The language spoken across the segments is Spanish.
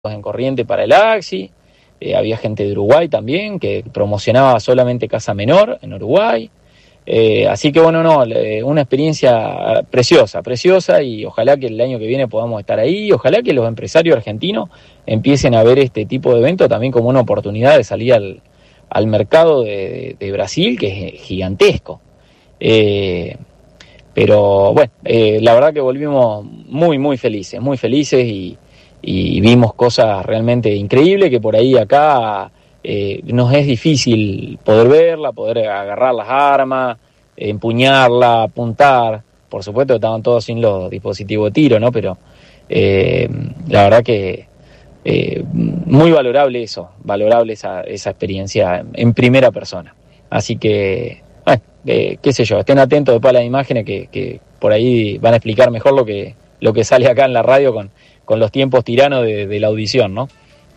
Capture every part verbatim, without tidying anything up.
en Corrientes para el Axi, eh, había gente de Uruguay también que promocionaba solamente Casa Menor en Uruguay, eh, así que bueno, no, eh, una experiencia preciosa, preciosa, y ojalá que el año que viene podamos estar ahí, ojalá que los empresarios argentinos empiecen a ver este tipo de evento también como una oportunidad de salir al, al mercado de, de, de Brasil, que es gigantesco. Eh, pero bueno, eh, la verdad que volvimos muy, muy felices, muy felices y y vimos cosas realmente increíbles que por ahí acá eh, nos es difícil poder verla, poder agarrar las armas, empuñarla, apuntar. Por supuesto estaban todos sin los dispositivos de tiro, ¿no? Pero eh, la verdad que eh, muy valorable eso, valorable esa, esa experiencia en primera persona. Así que, bueno, eh, qué sé yo, estén atentos después a las imágenes que, que por ahí van a explicar mejor lo que, lo que sale acá en la radio con con los tiempos tiranos de, de la audición, ¿no?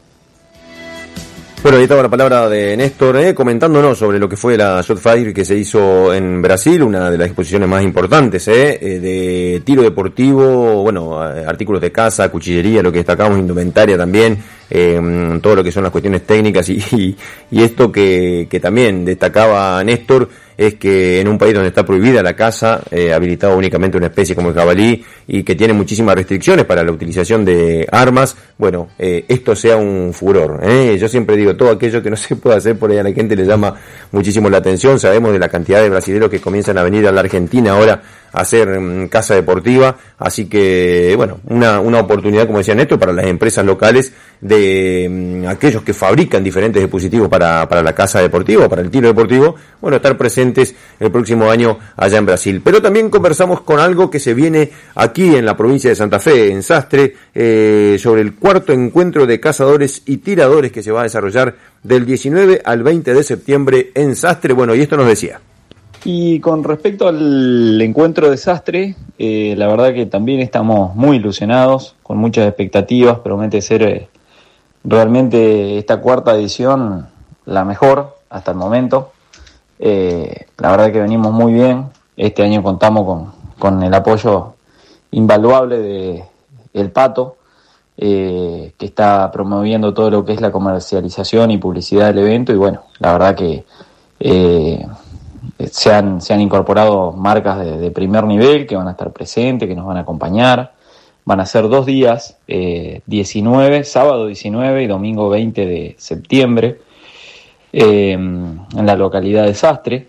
Bueno, ahí estaba la palabra de Néstor, eh, comentándonos sobre lo que fue la Shot Fire que se hizo en Brasil, una de las exposiciones más importantes, eh, de tiro deportivo, bueno, artículos de caza, cuchillería, lo que destacamos, indumentaria también, eh, todo lo que son las cuestiones técnicas y, y, y esto que, que también destacaba Néstor, es que en un país donde está prohibida la caza, eh, habilitado únicamente una especie como el jabalí y que tiene muchísimas restricciones para la utilización de armas, bueno, eh, esto sea un furor, ¿eh? Yo siempre digo, todo aquello que no se puede hacer por ahí a la gente le llama muchísimo la atención. Sabemos de la cantidad de brasileños que comienzan a venir a la Argentina ahora a hacer um, caza deportiva, así que bueno, una, una oportunidad, como decía Néstor, para las empresas locales de um, aquellos que fabrican diferentes dispositivos para, para la caza deportiva, para el tiro deportivo, bueno, estar presentes el próximo año allá en Brasil. Pero también conversamos con algo que se viene aquí en la provincia de Santa Fe, en Sastre, eh, sobre el cuarto encuentro de cazadores y tiradores que se va a desarrollar del diecinueve al veinte de septiembre en Sastre. Bueno, y esto nos decía. Y con respecto al encuentro de Sastre, eh, la verdad que también estamos muy ilusionados, con muchas expectativas. Promete ser eh, realmente esta cuarta edición la mejor hasta el momento. Eh, la verdad que venimos muy bien. Este año contamos con, con el apoyo invaluable de El Pato, eh, que está promoviendo todo lo que es la comercialización y publicidad del evento. Y bueno, la verdad que eh, se, han, se han incorporado marcas de, de primer nivel que van a estar presentes, que nos van a acompañar. Van a ser dos días, eh, diecinueve, sábado diecinueve y domingo veinte de septiembre. Eh, en la localidad de Sastre.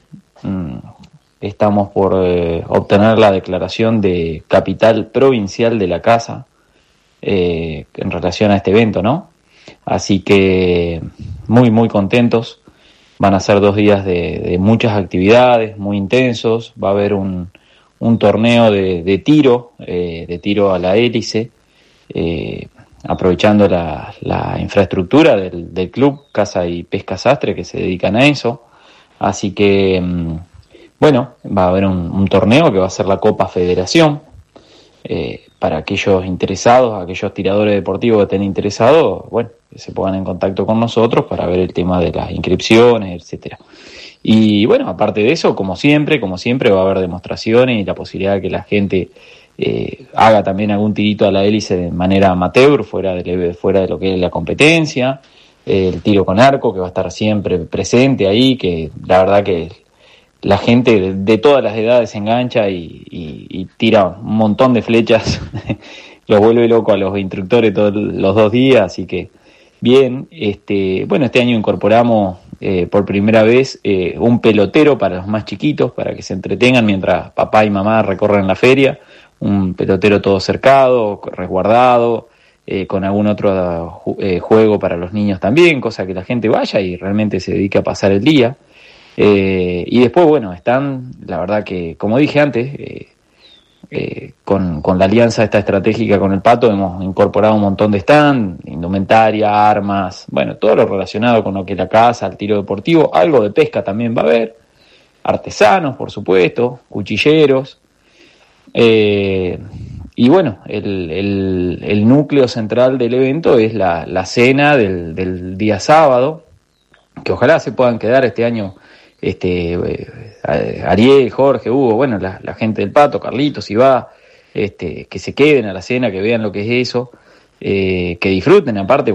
Estamos por eh, obtener la declaración de capital provincial de la caza eh, en relación a este evento, ¿no? Así que muy muy contentos. Van a ser dos días de, de muchas actividades, muy intensos. Va a haber un, un torneo de, de tiro, eh, de tiro a la hélice, eh, aprovechando la, la infraestructura del, del club Caza y Pesca Sastre, que se dedican a eso. Así que, bueno, va a haber un, un torneo que va a ser la Copa Federación, eh, para aquellos interesados, aquellos tiradores deportivos que estén interesados, bueno, que se pongan en contacto con nosotros para ver el tema de las inscripciones, etcétera. Y bueno, aparte de eso, como siempre, como siempre va a haber demostraciones y la posibilidad de que la gente Eh, haga también algún tirito a la hélice de manera amateur, fuera de, fuera de lo que es la competencia, eh, el tiro con arco, que va a estar siempre presente ahí, que la verdad que la gente de, de todas las edades se engancha y, y, y tira un montón de flechas, los vuelve loco a los instructores todos los dos días, así que bien. Este, bueno, este año incorporamos eh, por primera vez eh, un pelotero para los más chiquitos, para que se entretengan mientras papá y mamá recorren la feria. Un pelotero todo cercado, resguardado, eh, con algún otro eh, juego para los niños también, cosa que la gente vaya y realmente se dedique a pasar el día. Eh, y después, bueno, están, la verdad que, como dije antes, eh, eh, con, con la alianza esta estratégica con el Pato, hemos incorporado un montón de stand, indumentaria, armas, bueno, todo lo relacionado con lo que es la caza, el tiro deportivo, algo de pesca también va a haber, artesanos, por supuesto, cuchilleros. Eh, y bueno, el, el, el núcleo central del evento es la, la cena del, del día sábado, que ojalá se puedan quedar este año, este eh, Ariel, Jorge, Hugo, bueno, la, la gente del Pato, Carlitos, si va, este, que se queden a la cena, que vean lo que es eso. eh, que disfruten aparte.